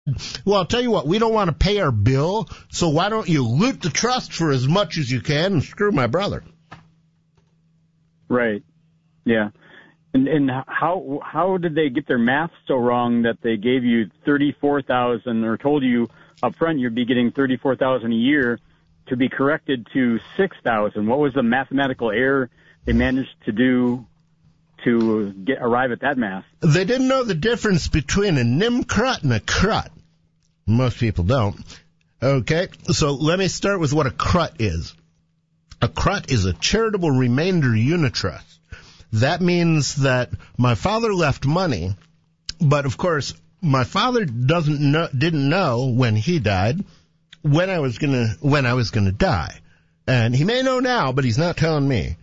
Well, I'll tell you what, we don't want to pay our bill, so why don't you loot the trust for as much as you can and screw my brother? Right. Yeah. And how did they get their math so wrong that they gave you $34,000 or told you up front you'd be getting $34,000 a year to be corrected to $6,000? What was the mathematical error they managed to do to arrive at that math? They didn't know the difference between a NIMCRUT and a CRUT. Most people don't. Okay, so let me start with what a CRUT is. A CRUT is a charitable remainder unitrust. That means that my father left money, but of course my father didn't know when he died when I was gonna die, and he may know now, but he's not telling me.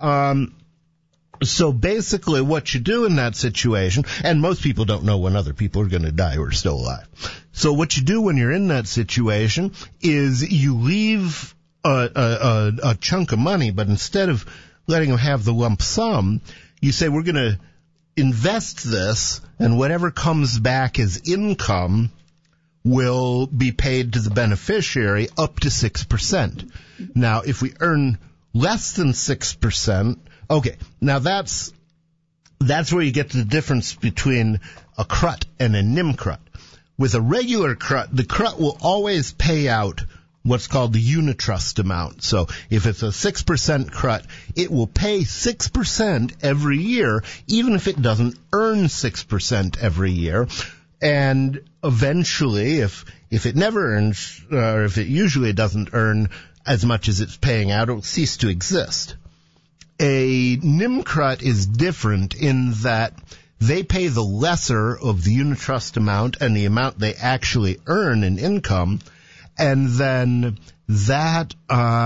So basically, what you do in that situation, and most people don't know when other people are going to die who are still alive. So what you do when you're in that situation is you leave a chunk of money, but instead of letting them have the lump sum, you say, we're going to invest this, and whatever comes back as income will be paid to the beneficiary up to 6%. Now, if we earn less than 6%, okay, now that's where you get to the difference between a CRUT and a NIMCRUT. With a regular CRUT, the CRUT will always pay out what's called the unitrust amount. So if it's a 6% CRUT, it will pay 6% every year, even if it doesn't earn 6% every year. And eventually, if it never earns, or if it usually doesn't earn as much as it's paying out, it will cease to exist. A NIMCRUT is different in that they pay the lesser of the unitrust amount and the amount they actually earn in income, and then that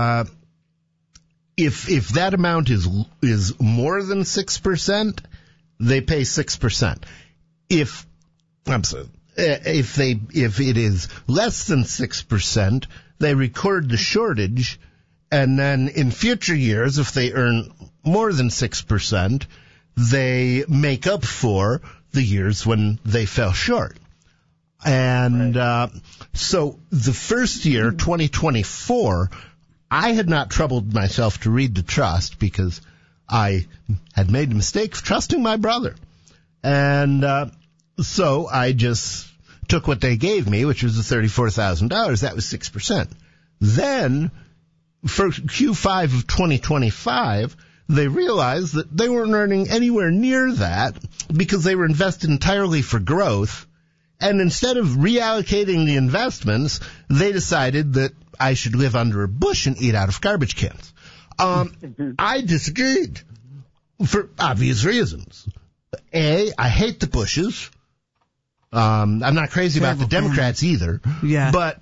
if that amount is more than 6%, they pay 6%. If it is less than 6%, they record the shortage, and then in future years, if they earn more than 6%, they make up for the years when they fell short. And so the first year, 2024, I had not troubled myself to read the trust because I had made the mistake of trusting my brother. And so I just took what they gave me, which was the $34,000. That was 6%. Then, for Q5 of 2025, they realized that they weren't earning anywhere near that because they were invested entirely for growth. And instead of reallocating the investments, they decided that I should live under a bush and eat out of garbage cans. I disagreed for obvious reasons. A, I hate the Bushes. I'm not crazy about the Democrats either. Yeah. But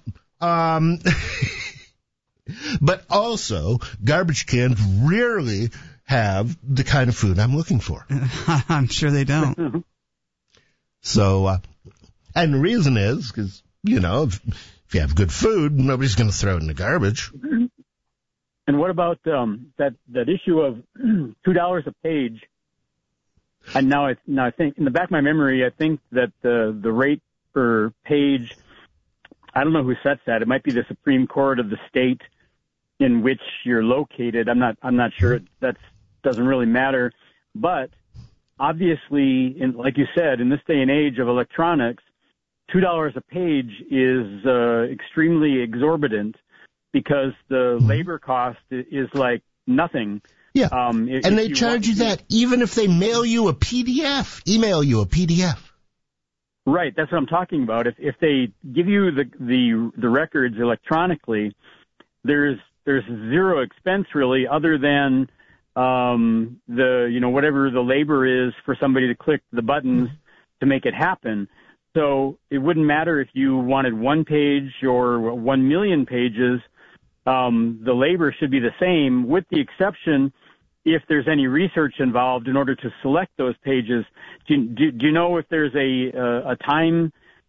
also, garbage cans rarely have the kind of food I'm looking for. I'm sure they don't. So, and the reason is because, if you have good food, nobody's going to throw it in the garbage. And what about that issue of $2 a page? And now I think in the back of my memory, I think that the rate per page, I don't know who sets that. It might be the Supreme Court of the state in which you're located. I'm not sure. That doesn't really matter. But obviously, like you said, in this day and age of electronics, $2 a page is extremely exorbitant because the labor cost is like nothing. Yeah, and they charge you that even if they email you a PDF. Right, that's what I'm talking about. If they give you the records electronically, there's zero expense really, other than whatever the labor is for somebody to click the buttons to make it happen. So it wouldn't matter if you wanted 1 page or 1 million pages. The labor should be the same, with the exception if there's any research involved in order to select those pages. Do you know if there's a time?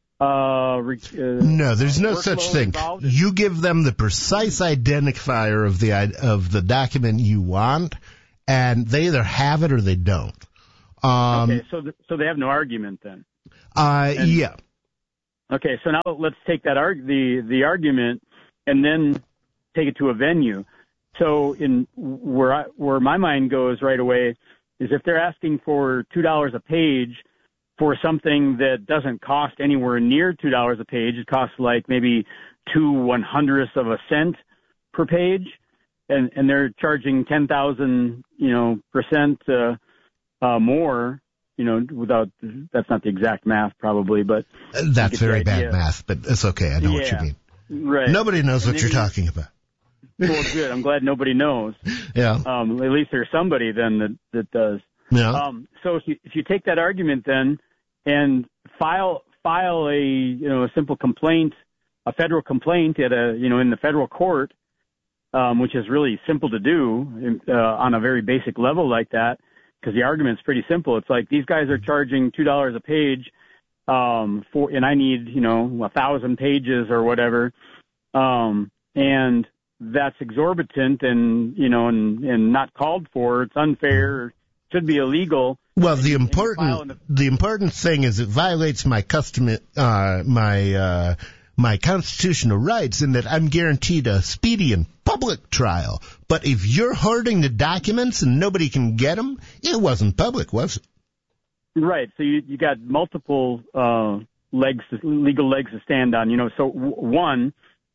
No, there's no such thing. Involved? You give them the precise identifier of the document you want, and they either have it or they don't. Okay, so they have no argument then. Yeah. Okay, so now let's take that the argument and then take it to a venue. So in where my mind goes right away is if they're asking for $2 a page for something that doesn't cost anywhere near $2 a page, it costs like maybe 2/100ths of a cent per page, and they're charging 10,000 percent more. Without, that's not the exact math probably, but that's very bad math, but it's okay. I know what you mean. Right. Nobody knows what you're talking about. Well, good. I'm glad nobody knows. Yeah. At least there's somebody then that does. Yeah. So if you take that argument then and file a simple complaint, a federal complaint at in the federal court, which is really simple to do on a very basic level like that, because the argument's pretty simple. It's like these guys are charging $2 a page and I need 1,000 pages or whatever, and that's exorbitant and not called for. It's unfair. Should be illegal. Well, the important thing is it violates my my constitutional rights in that I'm guaranteed a speedy and public trial. But if you're hoarding the documents and nobody can get them, it wasn't public, was it? Right. So you got multiple legal legs to stand on. So one,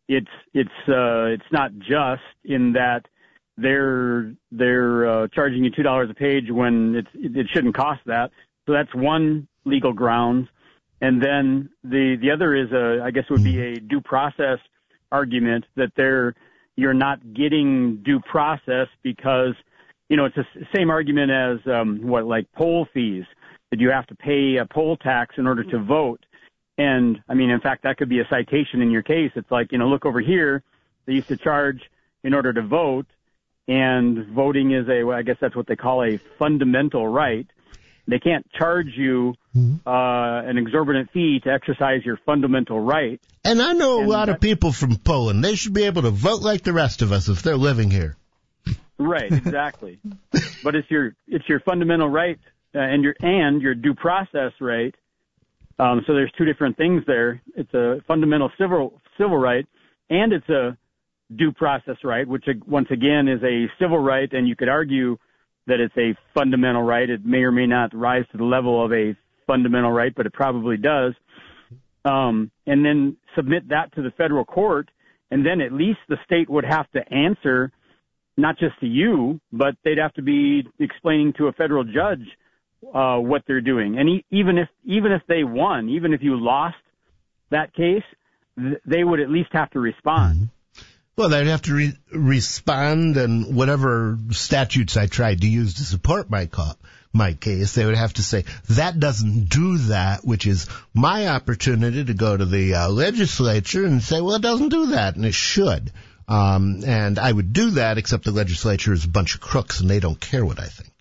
it's not just in that they're charging you $2 a page when it shouldn't cost that. So that's one legal grounds. And then the other is I guess it would be a due process argument that you're not getting due process because it's the same argument as like poll fees, that you have to pay a poll tax in order to vote. And I mean, in fact, that could be a citation in your case. It's like, look over here, they used to charge in order to vote, and voting is I guess that's what they call a fundamental right. They can't charge you an exorbitant fee to exercise your fundamental right. And I know a lot of people from Poland. They should be able to vote like the rest of us if they're living here. Right, exactly. But it's your fundamental right and your due process right. So there's two different things there. It's a fundamental civil right, and it's a due process right, which once again is a civil right, and you could argue that it's a fundamental right. It may or may not rise to the level of a fundamental right, but it probably does. And then submit that to the federal court, and then at least the state would have to answer, not just to you, but they'd have to be explaining to a federal judge what they're doing. And even if they won, even if you lost that case, they would at least have to respond. Mm-hmm. Well, they'd have to respond, and whatever statutes I tried to use to support my case, they would have to say, that doesn't do that, which is my opportunity to go to the legislature and say, well, it doesn't do that, and it should. And I would do that, except the legislature is a bunch of crooks, and they don't care what I think.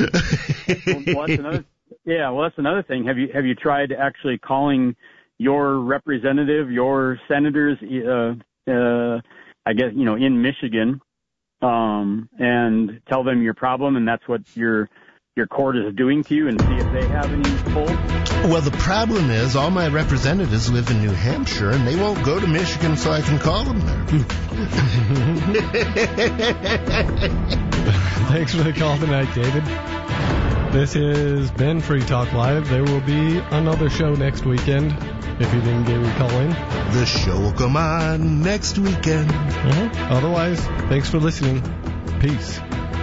That's another thing. Have you tried actually calling your representative, your senators, I guess, in Michigan, and tell them your problem, and that's what your court is doing to you, and see if they have any pull? Well, the problem is all my representatives live in New Hampshire, and they won't go to Michigan, so I can call them there. Thanks for the call tonight, David. This has been Free Talk Live. There will be another show next weekend. If you didn't get your call in, the show will come on next weekend. Otherwise, thanks for listening. Peace.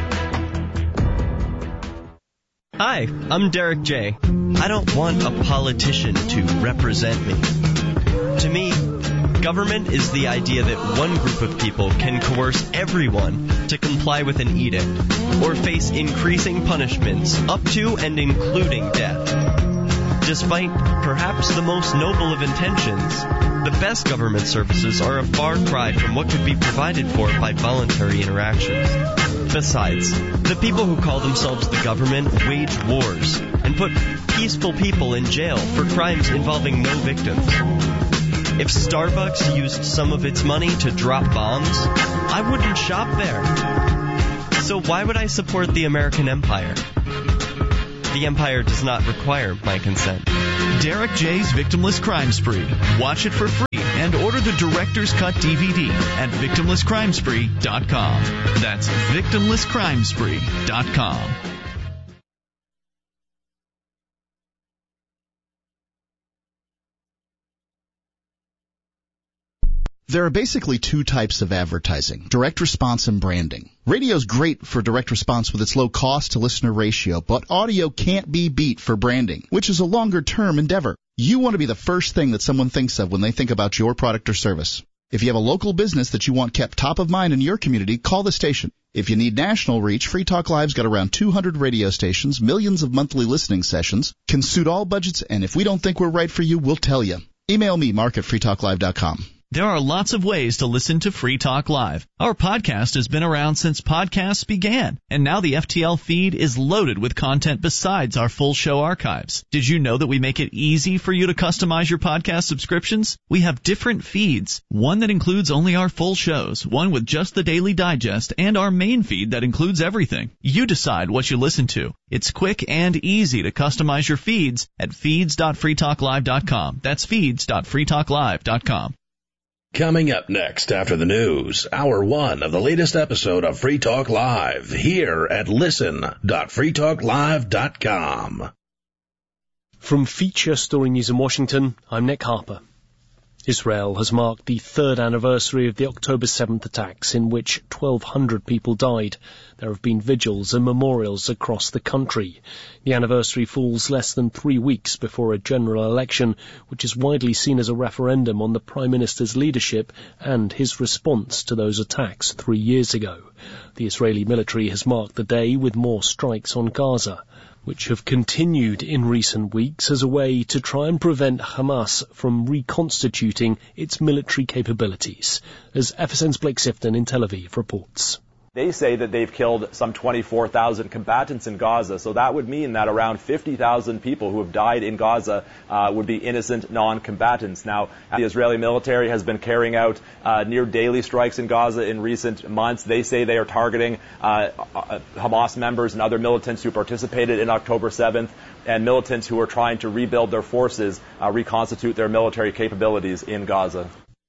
Hi, I'm Derek J. I don't want a politician to represent me. To me, government is the idea that one group of people can coerce everyone to comply with an edict or face increasing punishments up to and including death. Despite perhaps the most noble of intentions, the best government services are a far cry from what could be provided for by voluntary interactions. Besides, the people who call themselves the government wage wars and put peaceful people in jail for crimes involving no victims. If Starbucks used some of its money to drop bombs, I wouldn't shop there. So why would I support the American empire? The empire does not require my consent. Derek J's Victimless Crime Spree. Watch it for free and order the Director's Cut DVD at victimlesscrimespree.com. That's victimlesscrimespree.com. There are basically two types of advertising, direct response and branding. Radio's great for direct response with its low cost to listener ratio, but audio can't be beat for branding, which is a longer-term endeavor. You want to be the first thing that someone thinks of when they think about your product or service. If you have a local business that you want kept top of mind in your community, call the station. If you need national reach, Free Talk Live's got around 200 radio stations, millions of monthly listening sessions, can suit all budgets, and if we don't think we're right for you, we'll tell you. Email me, mark@freetalklive.com. There are lots of ways to listen to Free Talk Live. Our podcast has been around since podcasts began, and now the FTL feed is loaded with content besides our full show archives. Did you know that we make it easy for you to customize your podcast subscriptions? We have different feeds, one that includes only our full shows, one with just the Daily Digest, and our main feed that includes everything. You decide what you listen to. It's quick and easy to customize your feeds at feeds.freetalklive.com. That's feeds.freetalklive.com. Coming up next after the news, hour one of the latest episode of Free Talk Live here at listen.freetalklive.com. From Feature Story News in Washington, I'm Nick Harper. Israel has marked the third anniversary of the October 7th attacks, in which 1,200 people died. There have been vigils and memorials across the country. The anniversary falls less than 3 weeks before a general election, which is widely seen as a referendum on the Prime Minister's leadership and his response to those attacks 3 years ago. The Israeli military has marked the day with more strikes on Gaza, which have continued in recent weeks as a way to try and prevent Hamas from reconstituting its military capabilities, as FSN's Blake Sifton in Tel Aviv reports. They say that they've killed some 24,000 combatants in Gaza, so that would mean that around 50,000 people who have died in Gaza would be innocent non-combatants. Now, the Israeli military has been carrying out near daily strikes in Gaza in recent months. They say they are targeting Hamas members and other militants who participated in October 7th, and militants who are trying to rebuild their forces, reconstitute their military capabilities in Gaza.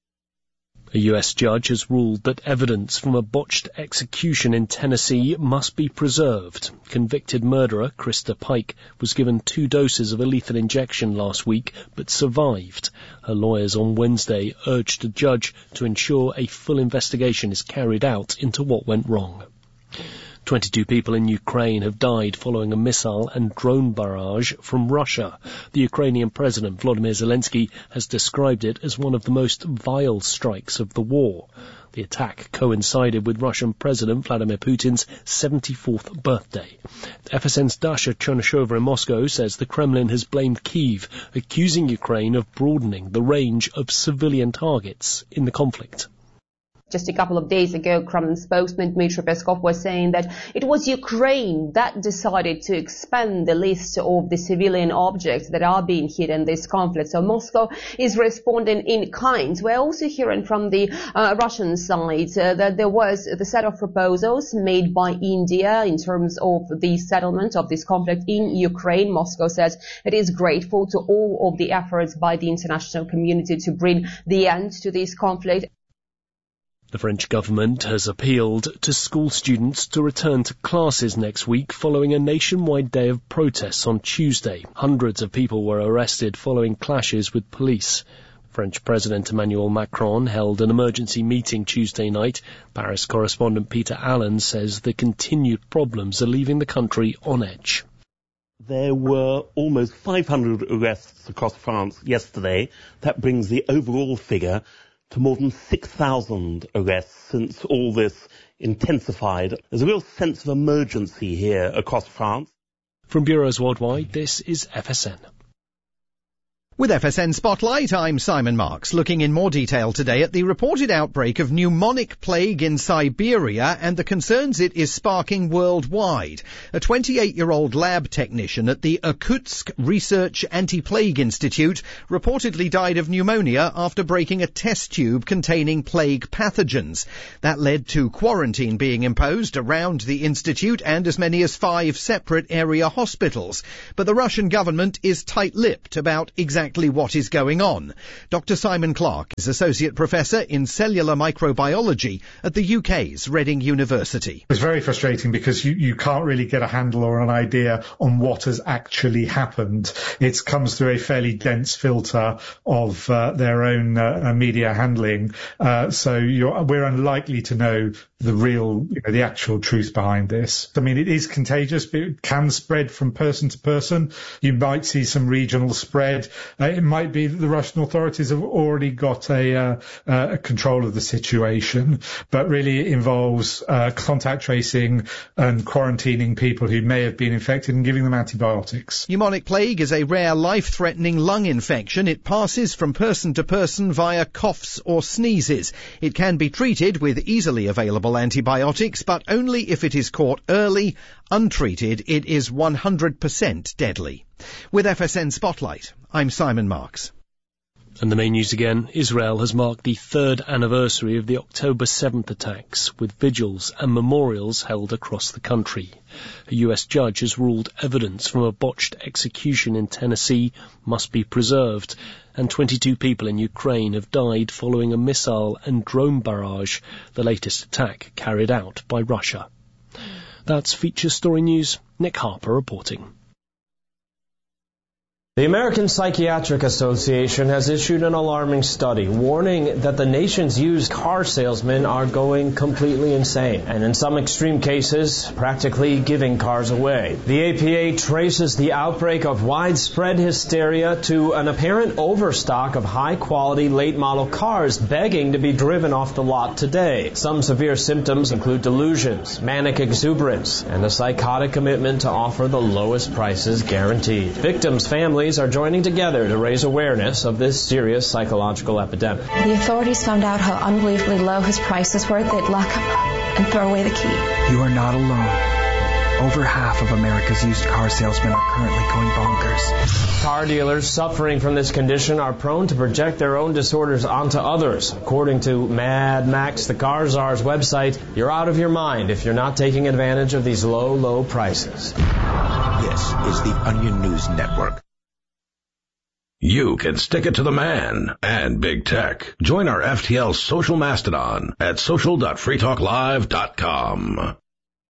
A U.S. judge has ruled that evidence from a botched execution in Tennessee must be preserved. Convicted murderer Krista Pike was given 2 doses of a lethal injection last week, but survived. Her lawyers on Wednesday urged the judge to ensure a full investigation is carried out into what went wrong. 22 people in Ukraine have died following a missile and drone barrage from Russia. The Ukrainian President Volodymyr Zelensky has described it as one of the most vile strikes of the war. The attack coincided with Russian President Vladimir Putin's 74th birthday. FSN's Dasha Chernyshova in Moscow says the Kremlin has blamed Kyiv, accusing Ukraine of broadening the range of civilian targets in the conflict. Just a couple of days ago, Kremlin spokesman Dmitry Peskov was saying that it was Ukraine that decided to expand the list of the civilian objects that are being hit in this conflict. So Moscow is responding in kind. We're also hearing from the Russian side that there was the set of proposals made by India in terms of the settlement of this conflict in Ukraine. Moscow says it is grateful to all of the efforts by the international community to bring the end to this conflict. The French government has appealed to school students to return to classes next week following a nationwide day of protests on Tuesday. Hundreds of people were arrested following clashes with police. French President Emmanuel Macron held an emergency meeting Tuesday night. Paris correspondent Peter Allen says the continued problems are leaving the country on edge. There were almost 500 arrests across France yesterday. That brings the overall figure to more than 6,000 arrests since all this intensified. There's a real sense of emergency here across France. From bureaus worldwide, this is FSN. With FSN Spotlight, I'm Simon Marks, looking in more detail today at the reported outbreak of pneumonic plague in Siberia and the concerns it is sparking worldwide. A 28-year-old lab technician at the Irkutsk Research Anti-Plague Institute reportedly died of pneumonia after breaking a test tube containing plague pathogens. That led to quarantine being imposed around the institute and as many as 5 separate area hospitals. But the Russian government is tight-lipped about exactly what is going on. Dr. Simon Clark is Associate Professor in Cellular Microbiology at the UK's Reading University. It's very frustrating because you can't really get a handle or an idea on what has actually happened. It comes through a fairly dense filter of their own media handling. So we're unlikely to know the real, the actual truth behind this. I mean, it is contagious, but it can spread from person to person. You might see some regional spread. It might be that the Russian authorities have already got a control of the situation, but really it involves contact tracing and quarantining people who may have been infected and giving them antibiotics. Pneumonic plague is a rare life-threatening lung infection. It passes from person to person via coughs or sneezes. It can be treated with easily available antibiotics, but only if it is caught early. Untreated, it is 100% deadly. With FSN Spotlight, I'm Simon Marks. And the main news again, Israel has marked the 3rd anniversary of the October 7th attacks, with vigils and memorials held across the country. A US judge has ruled evidence from a botched execution in Tennessee must be preserved, and 22 people in Ukraine have died following a missile and drone barrage, the latest attack carried out by Russia. That's Feature Story News. Nick Harper reporting. The American Psychiatric Association has issued an alarming study warning that the nation's used car salesmen are going completely insane, and in some extreme cases, practically giving cars away. The APA traces the outbreak of widespread hysteria to an apparent overstock of high-quality late-model cars begging to be driven off the lot today. Some severe symptoms include delusions, manic exuberance, and a psychotic commitment to offer the lowest prices guaranteed. Victims' families are joining together to raise awareness of this serious psychological epidemic. The authorities found out how unbelievably low his prices were. They'd lock him up and throw away the key. You are not alone. Over half of America's used car salesmen are currently going bonkers. Car dealers suffering from this condition are prone to project their own disorders onto others. According to Mad Max, the Car Czar's website, you're out of your mind if you're not taking advantage of these low prices. This is the Onion News Network. You can stick it to the man and big tech. Join our FTL social mastodon at social.freetalklive.com.